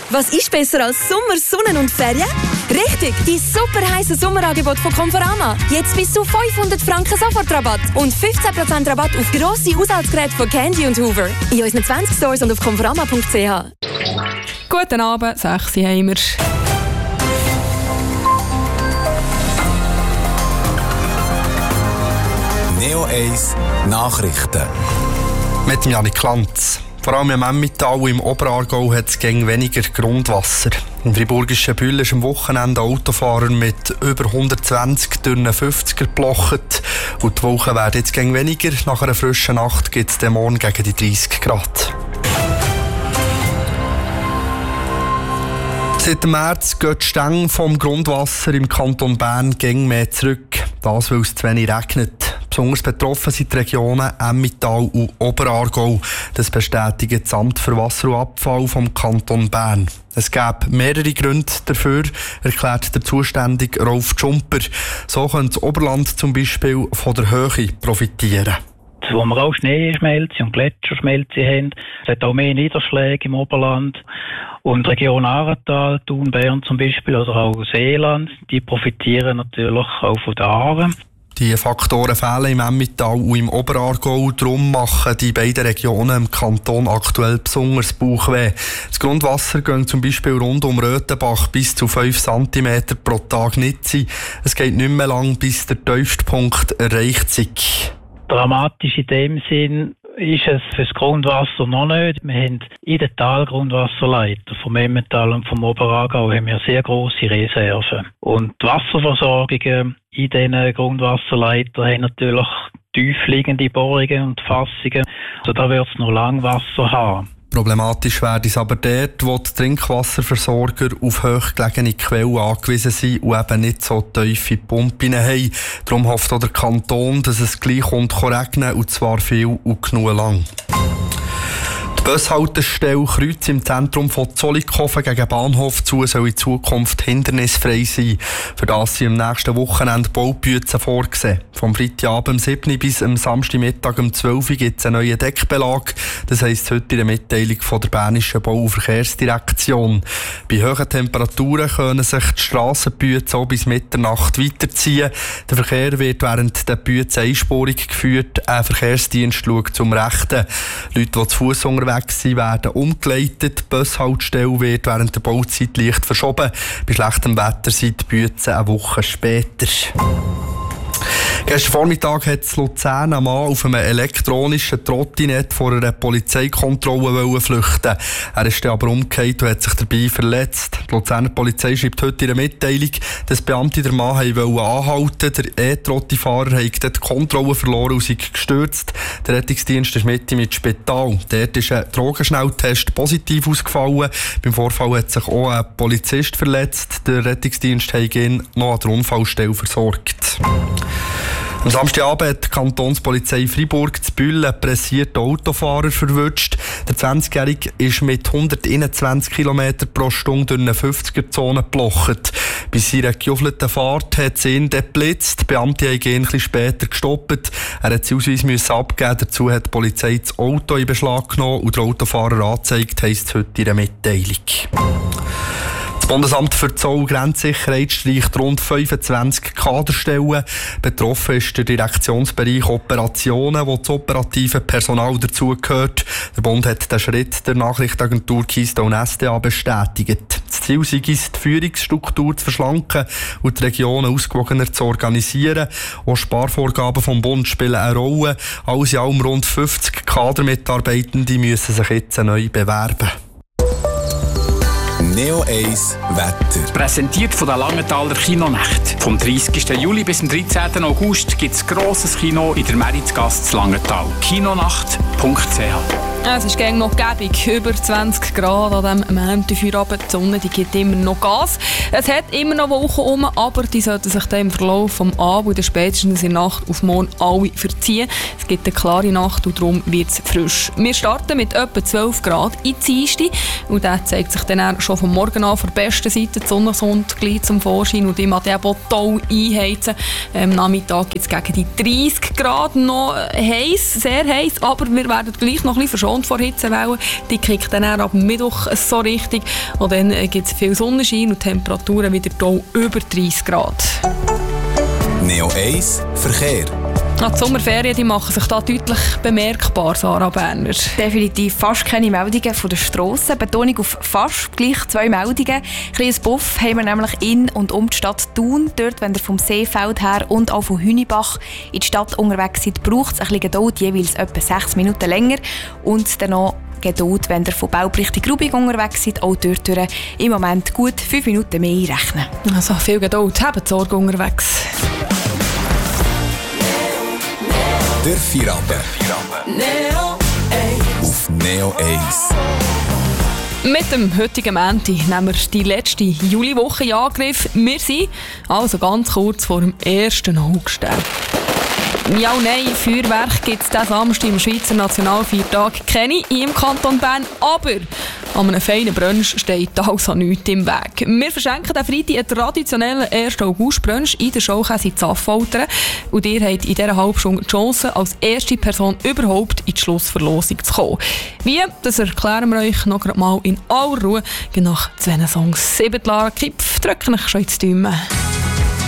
Was ist besser als Sommer, Sonnen und Ferien? Richtig, die super heissen Sommerangebote von Conforama. Jetzt bis zu 500 Franken Sofortrabatt und 15% Rabatt auf grosse Haushaltsgeräte von Candy und Hoover. In unseren 20 Stores und auf conforama.ch. Guten Abend, 6 Uhr haben wir. Neo 1 Nachrichten. Mit Janik Klanz. Vor allem im Emmental und im Oberaargau hat es gegen weniger Grundwasser. Im friburgischen Bühl ist am Wochenende ein Autofahrer mit über 120 durch einen 50er geblocht. Und die Wochen werden jetzt gegen weniger. Nach einer frischen Nacht gibt es den Morgen gegen die 30 Grad. Seit März gehen die Stänge vom Grundwasser im Kanton Bern gegen mehr zurück. Das, weil es zu wenig regnet. Besonders betroffen sind die Regionen Emmental und Oberaargau. Das bestätigt das Amt für Wasser und Abfall vom Kanton Bern. Es gäbe mehrere Gründe dafür, erklärt der zuständige Rolf Tschumper. So könnte das Oberland zum Beispiel von der Höhe profitieren. Wo wir auch Schneeschmelze und Gletscherschmelze haben. Es hat auch mehr Niederschläge im Oberland. Und die Region Aartal, Thun, Bern zum Beispiel, oder auch Seeland, die profitieren natürlich auch von den Aaren. Die Faktoren fehlen im Emmental und im Oberaargau. Darum machen die beiden Regionen im Kanton aktuell besonders Bauchweh. Das Grundwasser geht zum Beispiel rund um Röthenbach bis zu 5 cm pro Tag nicht sein. Es geht nicht mehr lang, bis der tiefste Punkt erreicht ist. Dramatisch in dem Sinn ist es für das Grundwasser noch nicht. Wir haben in den Talgrundwasserleitern vom Emmental und vom Oberaargau haben wir sehr grosse Reserven. Und die Wasserversorgungen in diesen Grundwasserleitern haben natürlich tiefliegende Bohrungen und Fassungen. Also da wird es noch lange Wasser haben. Problematisch wäre es aber dort, wo die Trinkwasserversorger auf hochgelegene Quellen angewiesen sind und eben nicht so tiefe Pumpen haben. Darum hofft auch der Kanton, dass es gleich regnen und zwar viel und genug lang. Die Bushaltestelle Kreuz im Zentrum von Zollikofen gegen Bahnhof zu soll in Zukunft hindernisfrei sein. Für das sind am nächsten Wochenende Baubüzen vorgesehen. Vom Freitagabend um 7 bis am Samstagmittag um 12 gibt es einen neuen Deckbelag. Das heisst heute in der Mitteilung von der Bernischen Bau- und Verkehrsdirektion. Bei hohen Temperaturen können sich die Strassenbüzen auch bis Mitternacht weiterziehen. Der Verkehr wird während der Büzen einspurig geführt. Ein Verkehrsdienst schaut zum Rechten. Leute, die zu Fuss unterwegs sind, werden umgeleitet. Die Bushaltestelle wird während der Bauzeit leicht verschoben. Bei schlechtem Wetter sind die Büzen eine Woche später. Gestern Vormittag hat in Luzern ein Mann auf einem elektronischen Trottinett vor einer Polizeikontrolle flüchten. Er ist dann aber umgekehrt und hat sich dabei verletzt. Die Luzerner Polizei schreibt heute in einer Mitteilung, dass Beamte den Mann anhalten wollten. Der E-Trotti-Fahrer hat die Kontrolle verloren und sei gestürzt. Der Rettungsdienst ist mit ihm ins Spital. Dort ist ein Drogenschnelltest positiv ausgefallen. Beim Vorfall hat sich auch ein Polizist verletzt. Der Rettungsdienst hat ihn noch an der Unfallstelle versorgt. Am Samstagabend hat die Kantonspolizei Freiburg zu Bühl einen pressierten Autofahrer verwünscht. Der 20-Jährige ist mit 121 km pro Stunde durch eine 50er-Zone geblocht. Bei seiner gejuffelten Fahrt hat es ihn geblitzt. Die Beamte haben ihn etwas später gestoppt. Er hat seinen Ausweis abgeben. Dazu hat die Polizei das Auto in Beschlag genommen und den Autofahrer angezeigt, heisst es heute in einer Mitteilung. Das Bundesamt für Zoll- und Grenzsicherheit streicht rund 25 Kaderstellen. Betroffen ist der Direktionsbereich Operationen, wo das operative Personal dazugehört. Der Bund hat den Schritt der Nachrichtenagentur Keystone SDA bestätigt. Das Ziel sei es, die Führungsstruktur zu verschlanken und die Regionen ausgewogener zu organisieren. Auch Sparvorgaben vom Bund spielen eine Rolle. Alles in allem rund 50 Kadermitarbeitende müssen sich jetzt neu bewerben. Neo 1 Wetter. Präsentiert von der Langenthaler Kinonacht. Vom 30. Juli bis zum 13. August gibt es grosses Kino in der Meritzgasse zu Langenthal. Kinonacht.ch. Es ist gäng noch gäbig, über 20 Grad an diesem Montagfeierabend. Die Sonne die gibt immer noch Gas. Es hat immer noch Wochen um, aber die sollten sich dann im Verlauf des Abends und spätestens in der Nacht auf morgen alle verziehen. Es gibt eine klare Nacht und darum wird es frisch. Wir starten mit etwa 12 Grad in Dienstag und der zeigt sich dann schon vom Morgen an von der besten Seite. Die Sonne kommt gleich zum Vorschein und ich mag die auch toll einheizen. Am Nachmittag gibt es gegen die 30 Grad noch heiß, sehr heiß, aber wir werden gleich noch ein bisschen verschoben. verschont vor Hitzewellen. Die kickt dann ab Mittwoch so richtig. Und dann gibt es viel Sonnenschein und Temperaturen wieder hier über 30 Grad. Neo 1 Verkehr. Die Sommerferien die machen sich da deutlich bemerkbar, Sarah Berner. Definitiv fast keine Meldungen von der Strasse. Betonung auf fast, gleich 2 Meldungen. Ein kleines Buff haben wir nämlich in und um die Stadt Thun. Dort, wenn ihr vom Seefeld her und auch von Hünibach in die Stadt unterwegs seid, braucht es ein bisschen Geduld, jeweils etwa 6 Minuten länger. Und dann noch Geduld, wenn ihr von Belp Richtung Rubing unterwegs seid, auch dort im Moment gut 5 Minuten mehr einrechnen. Also viel Geduld, habt Sorge unterwegs. Der Feierabend. Auf Neo 1. Mit dem heutigen Montag nehmen wir die letzte Juliwoche in Angriff. Wir sind also ganz kurz vor dem 1. August. Ja und nein, Feuerwerk gibt es diesen Samstag im Schweizer Nationalfeiertag keine im Kanton Bern, aber an einem feinen Brunch steht also nichts im Weg. Wir verschenken den Freitag einen traditionellen 1. August-Brunch in der Schaukäse in Affoltern und ihr habt in dieser Halbstunde die Chance, als erste Person überhaupt in die Schlussverlosung zu kommen. Wie, das erklären wir euch noch mal in aller Ruhe nach 2 Songs. 7 Lara Kipf drücken euch schon ins Däumchen.